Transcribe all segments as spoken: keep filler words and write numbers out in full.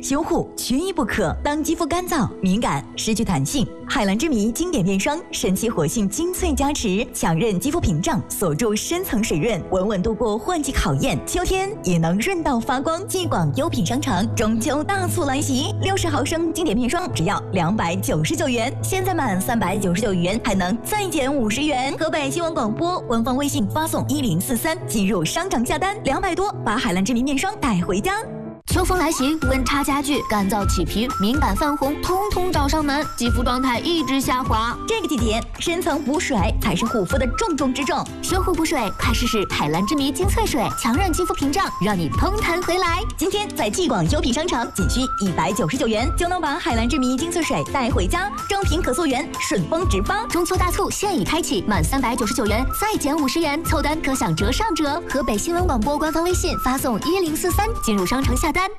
修护缺一不可。当肌肤干燥、敏感、失去弹性，海蓝之谜经典面霜神奇活性精粹加持，强韧肌肤屏障，锁住深层水润，稳稳度过换季考验。秋天也能润到发光。继广优品商城中秋大促来袭，六十毫升经典面霜只要两百九十九元，现在满三百九十九元还能再减五十元。河北新闻广播官方微信发送一零四三，进入商场下单两百多，把海蓝之谜面霜带回家。 秋风来袭，温差加剧，干燥起皮、敏感泛红，通通找上门，肌肤状态一直下滑。 这个季节，深层补水才是护肤的重中之重。 修护补水，快试试海蓝之谜精粹水，强韧肌肤屏障，让你嘭弹回来。 今天在继广优品商城，仅需一百九十九元就能把海蓝之谜精粹水带回家，正品可溯源，顺丰直发。 中秋大促现已开启，满三百九十九元再减五十元，凑单可享折上折。河北新闻广播官方微信发送一零四三，进入商城下单。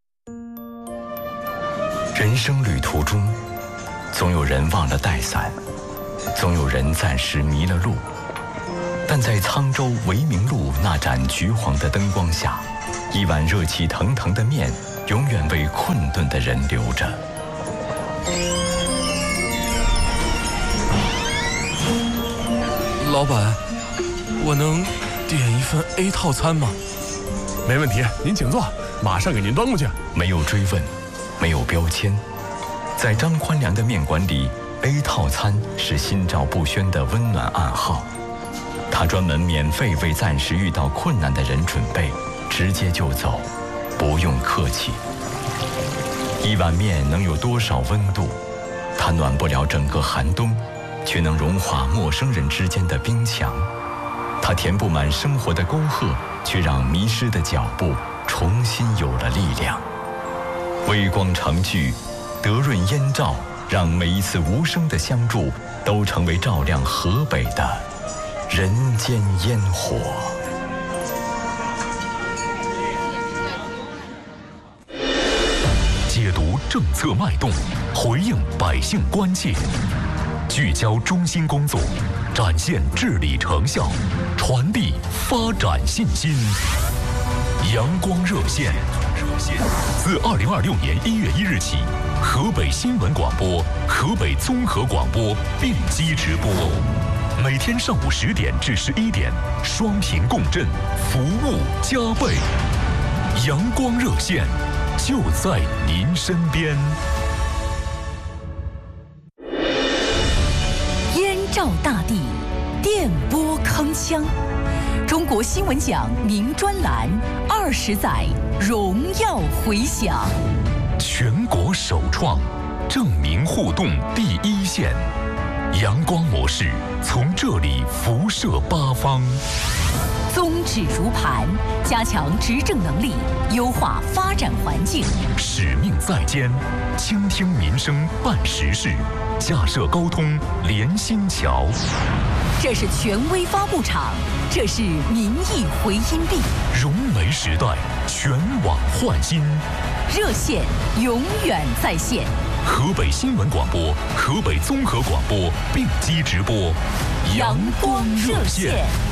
人生旅途中，总有人忘了带伞，总有人暂时迷了路，但在沧州维明路那盏橘黄的灯光下，一碗热气腾腾的面永远为困顿的人留着。 老板，我能点一份 A 套餐吗？ 没问题，您请坐，马上给您端过去。 没有追问，没有标签，在张宽良的面馆里 ，A 套餐是心照不宣的温暖暗号。他专门免费为暂时遇到困难的人准备，直接就走，不用客气。一碗面能有多少温度？它暖不了整个寒冬，却能融化陌生人之间的冰墙。它填不满生活的沟壑，却让迷失的脚步重新有了力量。微光长聚，德润烟照，让每一次无声的相助都成为照亮河北的人间烟火。 解读政策脉动，回应百姓关切，聚焦中心工作，展现治理成效，传递发展信心。阳光热线自二零二六年一月一日起，河北新闻广播、河北综合广播并机直播，每天上午十点至十一点，双频共振，服务加倍。阳光热线就在您身边。 燕照大地，电波铿锵。中国新闻奖名专栏二十载荣耀回响， 全国首创证明互动第一线，阳光模式从这里辐射八方。 宗旨如磐，加强执政能力，优化发展环境。 使命在肩，倾听民生办实事，架设沟通连心桥。 这是权威发布场，这是民意回音壁。 融媒时代，全网焕新。 热线永远在线。 河北新闻广播、河北综合广播并机直播， 阳光热线。